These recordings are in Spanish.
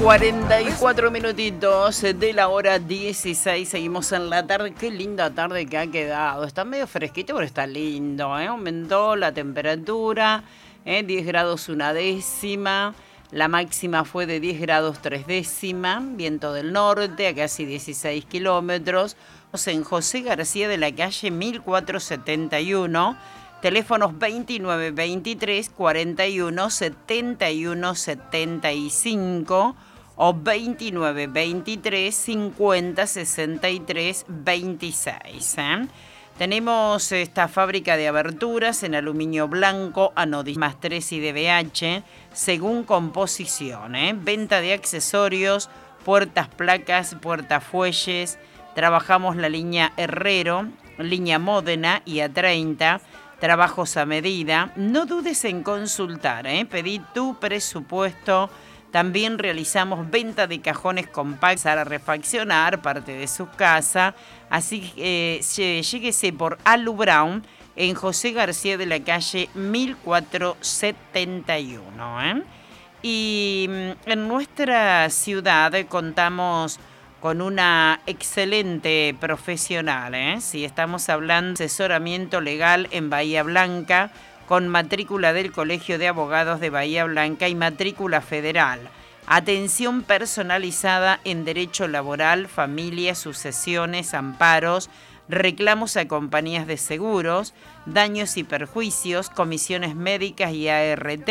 44 minutitos de la hora 16, seguimos en la tarde. Qué linda tarde que ha quedado. Está medio fresquito, pero está lindo, ¿eh? Aumentó la temperatura, 10 grados una décima. La máxima fue de 10 grados 3 décima. Viento del norte a casi 16 kilómetros. En José García de la calle 1471. Teléfonos 29 23 41 71 75 o 29 23 50 63 26. Tenemos esta fábrica de aberturas en aluminio blanco, anodismas 3 y DBH, según composición. Venta de accesorios, puertas, placas, puertafuelles. Trabajamos la línea Herrero, línea Módena y A30. Trabajos a medida. No dudes en consultar, pedí tu presupuesto. También realizamos venta de cajones compactos para refaccionar parte de su casa. Así que lléguese por Alu Brown en José García de la calle 1471. Y en nuestra ciudad contamos con una excelente profesional, Si estamos hablando de asesoramiento legal en Bahía Blanca, con matrícula del Colegio de Abogados de Bahía Blanca y matrícula federal. Atención personalizada en derecho laboral, familia, sucesiones, amparos, reclamos a compañías de seguros, daños y perjuicios, comisiones médicas y ART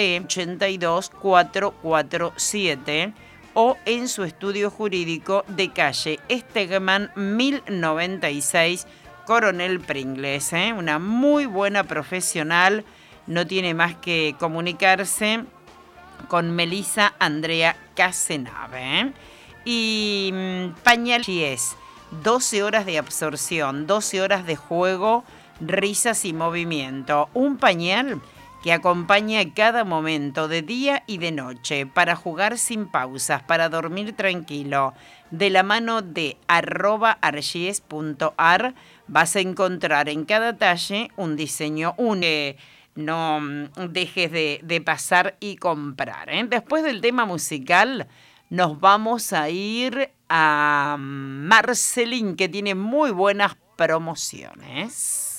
82447 o en su estudio jurídico de calle Stegman 1096, Coronel Pringles. Una muy buena profesional. No tiene más que comunicarse con Melissa Andrea Casenave. Y pañal es 12 horas de absorción, 12 horas de juego, risas y movimiento. Un pañal que acompaña cada momento de día y de noche, para jugar sin pausas, para dormir tranquilo. De la mano de @argies.ar vas a encontrar en cada talle un diseño único. No dejes de pasar y comprar. Después del tema musical, nos vamos a ir a Marcelín, que tiene muy buenas promociones.